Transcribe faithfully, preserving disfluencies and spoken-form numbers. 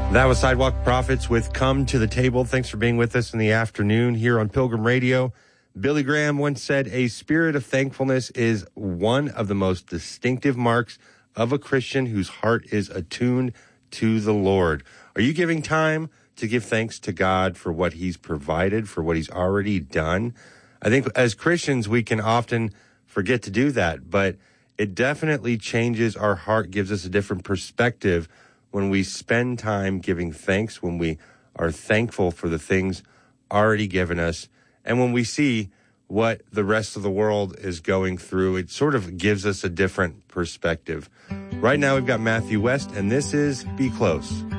That was Sidewalk Prophets with Come to the Table. Thanks for being with us in the afternoon here on Pilgrim Radio. Billy Graham once said, a spirit of thankfulness is one of the most distinctive marks of a Christian whose heart is attuned to the Lord. Are you giving time to give thanks to God for what he's provided, for what he's already done? I think as Christians, we can often forget to do that, but it definitely changes our heart, gives us a different perspective when we spend time giving thanks, when we are thankful for the things already given us, and when we see what the rest of the world is going through, it sort of gives us a different perspective. Right now, we've got Matthew West, and this is Be Close.